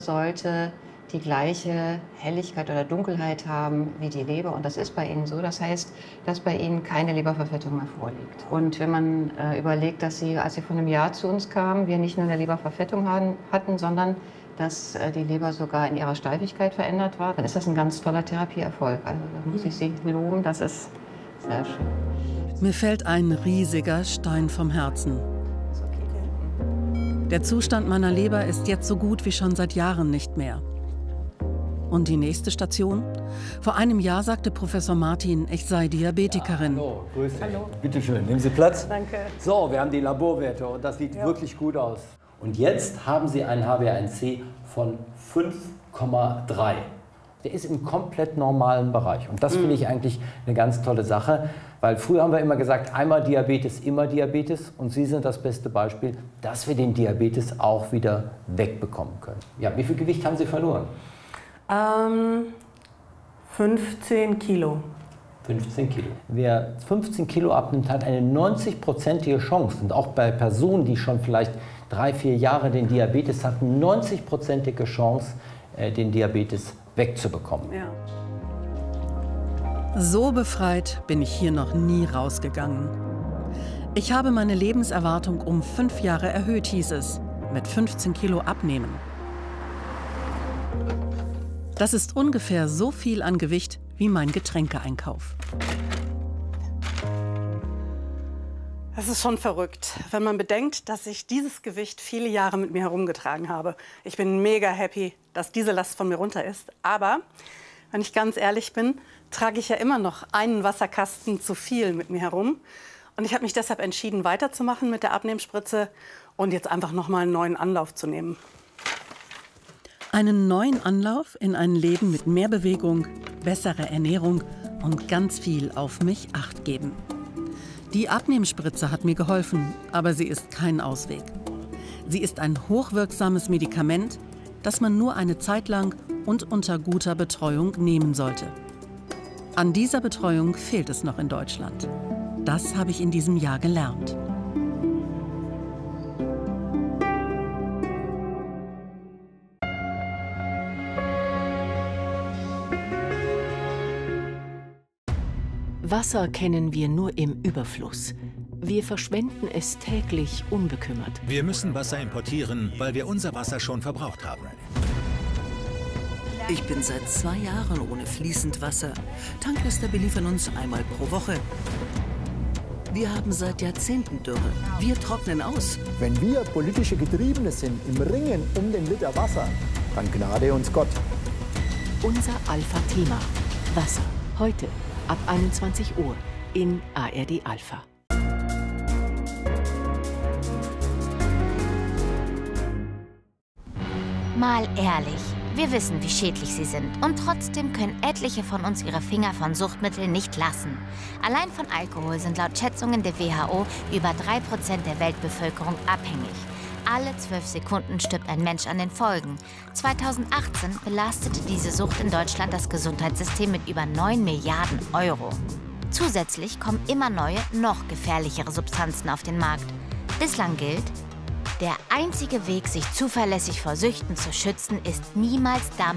Sollte die gleiche Helligkeit oder Dunkelheit haben wie die Leber. Und das ist bei Ihnen so. Das heißt, dass bei Ihnen keine Leberverfettung mehr vorliegt. Und wenn man überlegt, dass Sie, als Sie vor einem Jahr zu uns kamen, wir nicht nur eine Leberverfettung hatten, sondern dass die Leber sogar in ihrer Steifigkeit verändert war, dann ist das ein ganz toller Therapieerfolg. Also da muss ich Sie loben, das ist sehr schön. Mir fällt ein riesiger Stein vom Herzen. Der Zustand meiner Leber ist jetzt so gut wie schon seit Jahren nicht mehr. Und die nächste Station? Vor einem Jahr sagte Professor Martin, ich sei Diabetikerin. Ja, hallo, grüß dich. Hallo. Bitte schön, nehmen Sie Platz. Danke. So, wir haben die Laborwerte und das sieht wirklich gut aus. Und jetzt haben Sie einen HbA1c von 5,3. Der ist im komplett normalen Bereich. Und das finde ich eigentlich eine ganz tolle Sache, weil früher haben wir immer gesagt, einmal Diabetes, immer Diabetes. Und Sie sind das beste Beispiel, dass wir den Diabetes auch wieder wegbekommen können. Ja, wie viel Gewicht haben Sie verloren? 15 Kilo. 15 Kilo. Wer 15 Kilo abnimmt, hat eine 90-prozentige Chance. Und auch bei Personen, die schon vielleicht 3, 4 Jahre den Diabetes hatten, 90-prozentige Chance, den Diabetes wegzubekommen. Ja. So befreit bin ich hier noch nie rausgegangen. Ich habe meine Lebenserwartung um 5 Jahre erhöht, hieß es. Mit 15 Kilo abnehmen. Das ist ungefähr so viel an Gewicht wie mein Getränkeeinkauf. Das ist schon verrückt, wenn man bedenkt, dass ich dieses Gewicht viele Jahre mit mir herumgetragen habe. Ich bin mega happy, dass diese Last von mir runter ist. Aber, wenn ich ganz ehrlich bin, trage ich ja immer noch einen Wasserkasten zu viel mit mir herum. Und ich habe mich deshalb entschieden, weiterzumachen mit der Abnehmspritze und jetzt einfach noch mal einen neuen Anlauf zu nehmen. Einen neuen Anlauf in ein Leben mit mehr Bewegung, besserer Ernährung und ganz viel auf mich Acht geben. Die Abnehmspritze hat mir geholfen, aber sie ist kein Ausweg. Sie ist ein hochwirksames Medikament, das man nur eine Zeit lang und unter guter Betreuung nehmen sollte. An dieser Betreuung fehlt es noch in Deutschland. Das habe ich in diesem Jahr gelernt. Wasser kennen wir nur im Überfluss. Wir verschwenden es täglich unbekümmert. Wir müssen Wasser importieren, weil wir unser Wasser schon verbraucht haben. Ich bin seit 2 Jahren ohne fließend Wasser. Tanklaster beliefern uns einmal pro Woche. Wir haben seit Jahrzehnten Dürre. Wir trocknen aus. Wenn wir politische Getriebene sind im Ringen um den Liter Wasser, dann gnade uns Gott. Unser Alpha-Thema. Wasser. Heute ab 21 Uhr in ARD Alpha. Mal ehrlich, wir wissen, wie schädlich sie sind. Und trotzdem können etliche von uns ihre Finger von Suchtmitteln nicht lassen. Allein von Alkohol sind laut Schätzungen der WHO über 3% der Weltbevölkerung abhängig. Alle 12 Sekunden stirbt ein Mensch an den Folgen. 2018 belastete diese Sucht in Deutschland das Gesundheitssystem mit über 9 Milliarden Euro. Zusätzlich kommen immer neue, noch gefährlichere Substanzen auf den Markt. Bislang gilt, der einzige Weg, sich zuverlässig vor Süchten zu schützen, ist niemals damit